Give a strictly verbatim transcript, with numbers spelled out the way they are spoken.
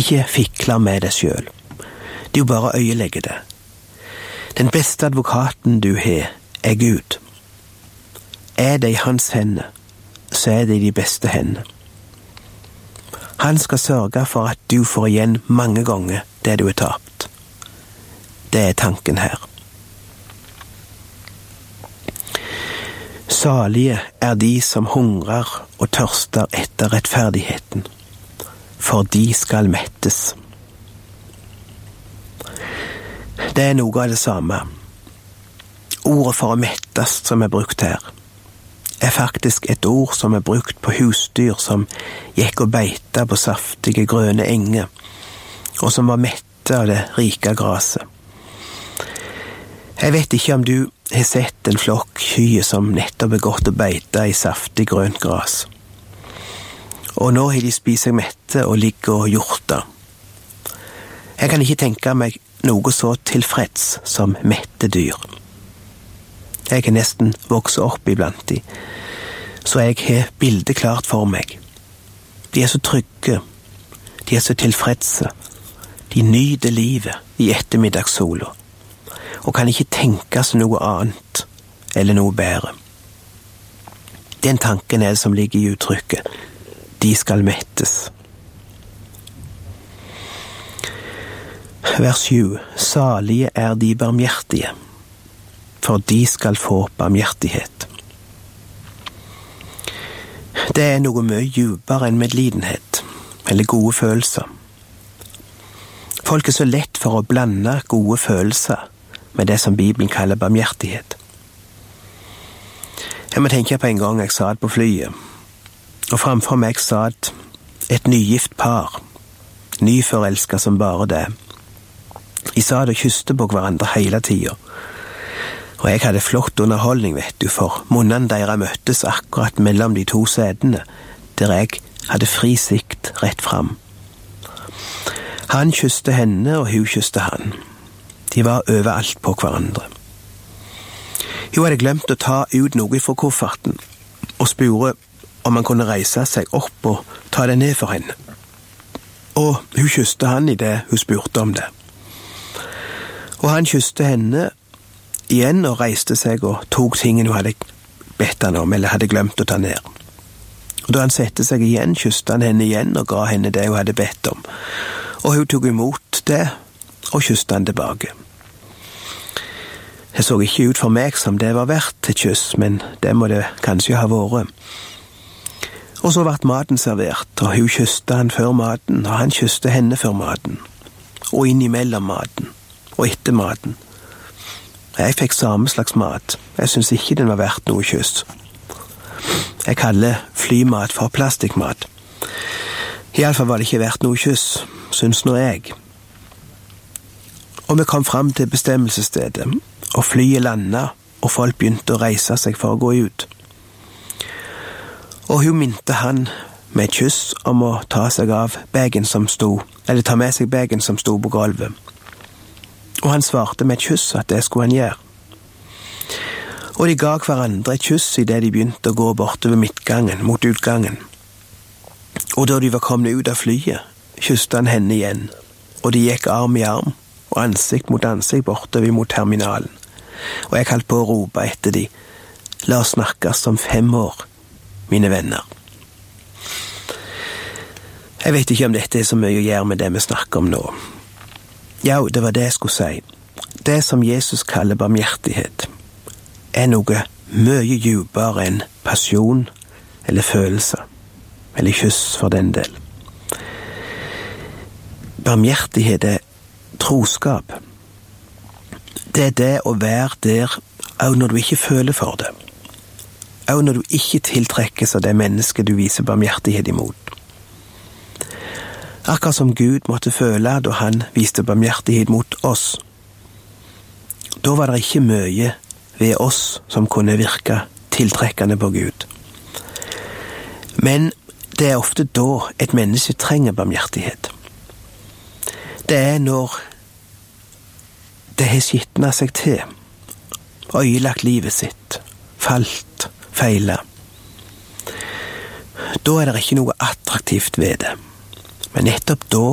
Ikke fikler med deg selv. Du bare øyelegger det. Den beste advokaten du har, er Gud. Er det i hans hender, så er det i de beste hender. Han skal sørge for at du får igjen mange ganger det du har tapt. Det er tanken her. Salige er de som hungrer og tørster etter rettferdigheten, for de skal mettes. Det er noe av det samme. Ordet for å mettes som er brukt her, er faktisk et ord som er brukt på husdyr som gikk og beita på saftige grønne enger, og som var mette av det rike graset. Jeg vet ikke om du har sett en flokk kyr som nettopp er gått og beita i saftig grønt gras. Og nå har de spist seg mette og ligger og hjorter. Jeg kan ikke tenke meg noe så tilfreds som mette dyr. Jeg er nesten vokset opp iblant de, så jeg har bildet klart for meg. De er så trygge, de er så tilfredse, de nyter livet i ettermiddagssola, og kan ikke tenke seg noe annet eller noe bedre. Den tanken er det som ligger i uttrykket, de skal mettes. Vers sju. Salige er de barmhjertige, for de skal få barmhjertighet. Det er noe mye djupere enn medlidenhet, eller gode følelser. Folk er så lett for å blande gode følelser med det som Bibelen kaller barmhjertighet. Jeg må tenke på en gang jeg satt på flyet, og framfor meg satt et nygift par, nyforelsket som bare det. De satt og kysste på hverandre hele tiden, og jeg hadde flott underholdning, vet du, for munnen deres møttes akkurat mellom de to setene, der jeg hadde fri sikt rett fram. Han kysste henne, og hun kysste han. De var overalt på hverandre. Hun hadde glemt å ta ut noe fra kofferten, og spurte om han kunne reise seg opp og ta det ned for henne. Og hun kysste han i det hun spurte om det. Og han kysste henne igjen og reiste seg og tok tingen hun hadde bedt han om, eller hadde glemt å ta ned. Og da han sette seg igjen, kysste han henne igjen og ga henne det hun hadde bedt om. Og hun tok imot det og kysste han tilbake. Det så ikke ut for meg som det var verdt et kyss, men det må det kanskje ha vært. Og så ble maten servert, og hun kysste han før maten, og han kysste henne før maten, og innimellom maten, og etter maten. Jeg fikk samme slags mat. Jeg synes ikke den var verdt noe kyss. Jeg kaller flymat for plastikkmat. I alle fall var det ikke verdt noe kyss, synes nå jeg. Og vi kom fram til bestemmelsesstedet, og flyet landet, og folk begynte å reise seg for å gå ut. Og hun minte han med et kyss om å ta seg av bagen som sto, eller ta med seg bagen som sto på gulvet. Og han svarte med et kyss at det skulle han gjøre. Og de ga hverandre et kyss i det de begynte å gå bortover midtgangen, mot utgangen. Og da de var kommet ut av flyet, kysste han henne igjen, og de gikk arm i arm, og ansikt mot ansikt bortover mot terminalen. Og jeg holdt på å rope etter de, la oss snakkes om fem år, mine venner. Jeg vet ikke om dette er så mye å gjøre med det vi snakker om nå. Ja, det var det jeg skulle si. Det som Jesus kaller barmhjertighet, er noe mye djupere enn pasjon eller følelse, eller kyss for den del. Barmhjertighet er troskap. Det er det å være der også når du ikke føler for det. Også når du ikke tiltrekkes av det mennesket du viser barmhjertighet imot. Akkurat som Gud måtte føle da han viste barmhjertighet mot oss. Da var det ikke mye ved oss som kunne virke tiltrekkende på Gud. Men det er ofte da et menneske trenger barmhjertighet. Det er når det har skitnet seg til, ødelagt livet sitt, falt, feilet. Da er det ikke noe attraktivt ved det. Men nettopp da